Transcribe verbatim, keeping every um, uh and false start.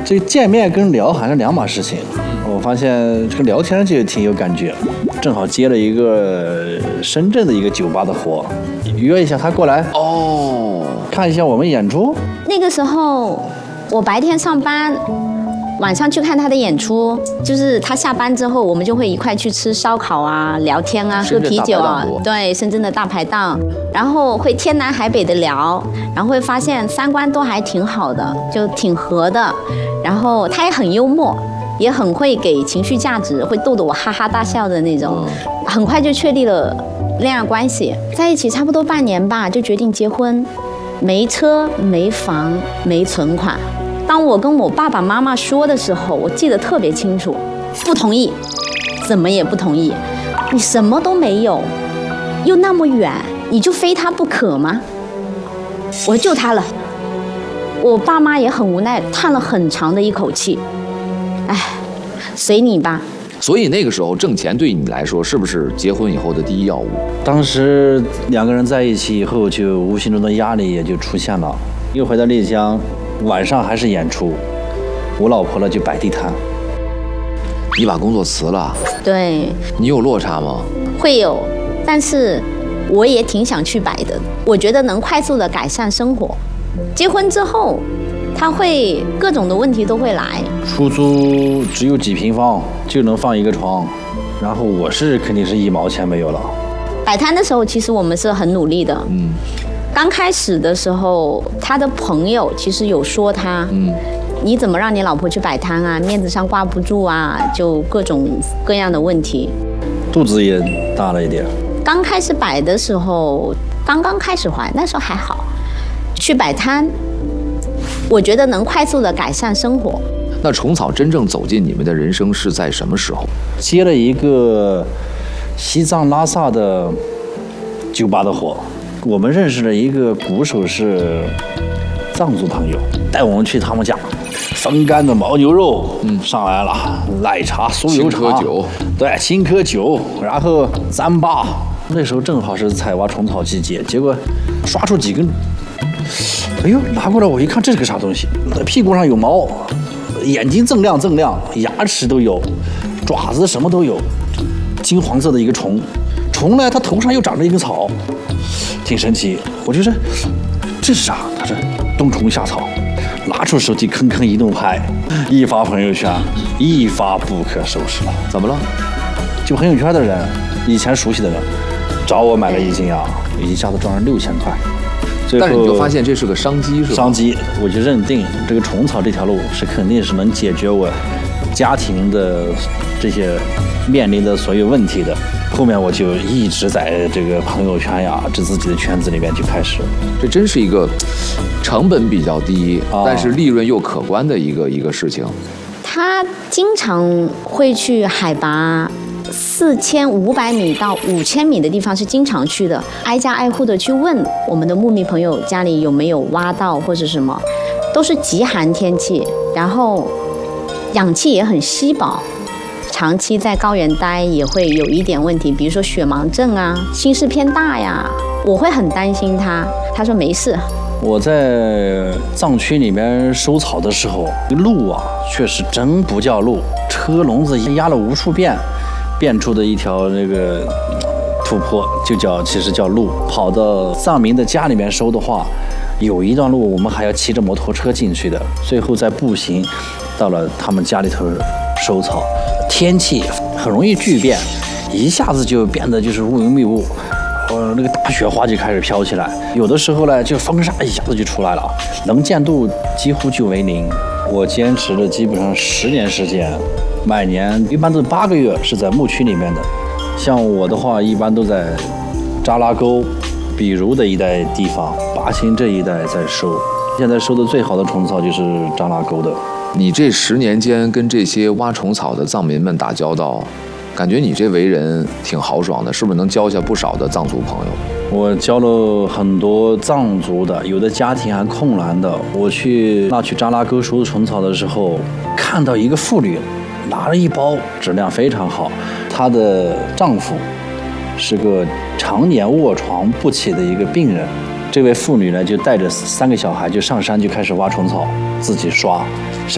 这个见面跟聊还是两码事情。我发现这个聊天就挺有感觉，正好接了一个深圳的一个酒吧的活，约一下他过来哦， 看一下我们演出。 那个时候我白天上班，晚上去看他的演出，就是他下班之后，我们就会一块去吃烧烤啊、聊天啊、喝啤酒啊。对，深圳的大排档，然后会天南海北的聊，然后会发现三观都还挺好的，就挺合的。然后他也很幽默，也很会给情绪价值，会逗得我哈哈大笑的那种。很快就确立了恋爱关系，在一起差不多半年吧，就决定结婚。没车、没房、没存款。当我跟我爸爸妈妈说的时候，我记得特别清楚，不同意，怎么也不同意。你什么都没有，又那么远，你就非他不可吗？我就他了。我爸妈也很无奈，叹了很长的一口气。哎，随你吧。 所以那个时候挣钱对你来说是不是结婚以后的第一要务？ 当时两个人在一起以后，就无形中的压力也就出现了。又回到丽江，晚上还是演出，我老婆呢就摆地摊。 你把工作辞了？ 对。 你有落差吗？ 会有，但是我也挺想去摆的。我觉得能快速的改善生活。结婚之后，他会各种的问题都会来。 出租只有几平方就能放一个床，然后我是肯定是一毛钱没有了。 摆摊的时候，其实我们是很努力的。 嗯。 刚开始的时候，他的朋友其实有说他，嗯，你怎么让你老婆去摆摊啊？面子上挂不住啊，就各种各样的问题。 肚子也大了一点。 刚开始摆的时候，刚刚开始怀，那时候还好。去摆摊，我觉得能快速的改善生活。 那虫草真正走进你们的人生是在什么时候？ 接了一个西藏拉萨的酒吧的活，我们认识了一个鼓手是藏族朋友，带我们去他们家，风干的牦牛肉，嗯，上来了，奶茶、酥油茶， 青稞酒， 对，青稞酒，然后糌粑。那时候正好是采挖虫草季节，结果刷出几根，哎呦，拿过来我一看，这是个啥东西？屁股上有毛，眼睛锃亮锃亮，牙齿都有，爪子什么都有，金黄色的一个虫。虫呢，它头上又长着一根草，挺神奇。我就说这是啥？他说冬虫夏草。拿出手机吭吭一顿拍，一发朋友圈，一发不可收拾了。 怎么了？ 就朋友圈的人，以前熟悉的人，找我买了一斤呀，一下子赚了六千块。 但是你就发现这是个商机，是吧？ 商机，我就认定这个虫草这条路是肯定是能解决我家庭的这些面临的所有问题的。后面我就一直在这个朋友圈呀，这自己的圈子里面就开始。 这真是一个成本比较低， 哦、 但是利润又可观的一个一个事情。 他经常会去海拔四千五百米到五千米的地方是经常去的，挨家挨户的去问我们的牧民朋友家里有没有挖到或者什么，都是极寒天气，然后氧气也很稀薄，长期在高原待也会有一点问题，比如说血盲症啊，心室偏大呀，我会很担心他。他说没事。 我在藏区里面收草的时候，路啊确实真不叫路，车笼子压了无数遍，变出的一条那个土坡就叫其实叫路。跑到藏民的家里面收的话，有一段路我们还要骑着摩托车进去的，最后再步行到了他们家里头收草。天气很容易巨变，一下子就变得就是乌云密布。呃，那个大雪花就开始飘起来，有的时候呢，就风沙一下子就出来了，能见度几乎就为零。我坚持了基本上十年时间，每年一般都八个月是在牧区里面的。像我的话，一般都在扎拉沟、比如的一带地方，巴青这一带在收。现在收的最好的虫草就是扎拉沟的。 你这十年间跟这些挖虫草的藏民们打交道，感觉你这为人挺豪爽的，是不是能交下不少的藏族朋友？ 我交了很多藏族的，有的家庭还空栏的。我去那去扎拉沟收虫草的时候，看到一个妇女拿了一包，质量非常好，她的丈夫是个常年卧床不起的一个病人。这位妇女呢，就带着三个小孩就上山就开始挖虫草，自己刷，